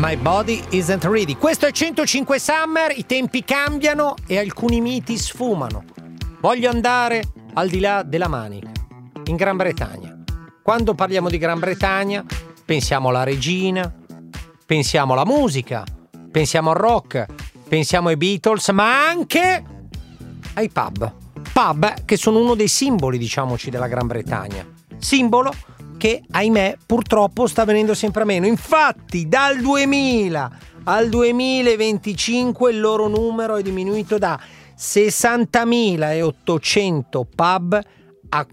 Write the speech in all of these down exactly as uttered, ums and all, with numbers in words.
My Body Isn't Ready. Questo è centocinque Summer, i tempi cambiano e alcuni miti sfumano. Voglio andare al di là della Manica, in Gran Bretagna. Quando parliamo di Gran Bretagna, pensiamo alla regina, pensiamo alla musica, pensiamo al rock, pensiamo ai Beatles, ma anche ai pub. Pub che sono uno dei simboli, diciamoci, della Gran Bretagna. Simbolo che, ahimè, purtroppo sta venendo sempre a meno. Infatti, dal duemila al duemilaventicinque il loro numero è diminuito da sessantamila ottocento pub a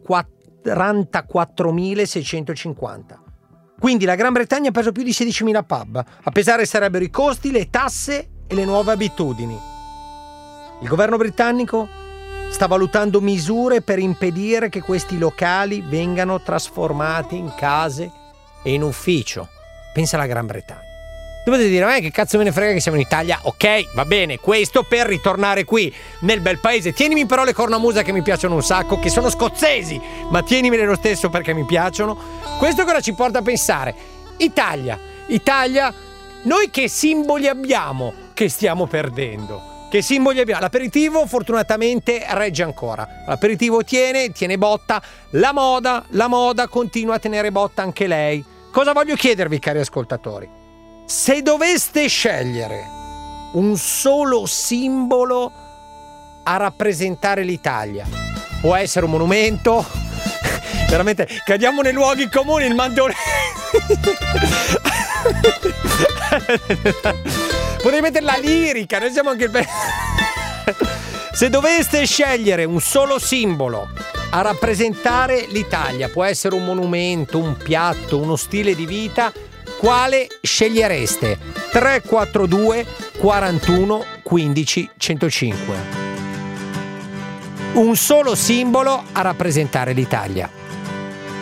quarantaquattromilaseicentocinquanta. Quindi la Gran Bretagna ha preso più di sedicimila pub. A pesare sarebbero i costi, le tasse e le nuove abitudini. Il governo britannico sta valutando misure per impedire che questi locali vengano trasformati in case e in ufficio. Pensa alla Gran Bretagna. Dovete dire, ma che cazzo me ne frega che siamo in Italia? Ok, va bene, questo per ritornare qui nel bel paese. Tienimi però le cornamusa che mi piacciono un sacco, che sono scozzesi, ma tienimele lo stesso perché mi piacciono. Questo cosa ci porta a pensare? Italia, Italia, noi che simboli abbiamo che stiamo perdendo? Che simboli abbiamo? L'aperitivo fortunatamente regge ancora. L'aperitivo tiene, tiene botta. La moda, la moda continua a tenere botta anche lei. Cosa voglio chiedervi, cari ascoltatori? Se doveste scegliere un solo simbolo a rappresentare l'Italia, può essere un monumento, veramente cadiamo nei luoghi comuni, il mandone. Potrei mettere la lirica, noi siamo anche il... Se doveste scegliere un solo simbolo a rappresentare l'Italia, può essere un monumento, un piatto, uno stile di vita, quale scegliereste? tre quattro due quarantuno quindici centocinque. Un solo simbolo a rappresentare l'Italia.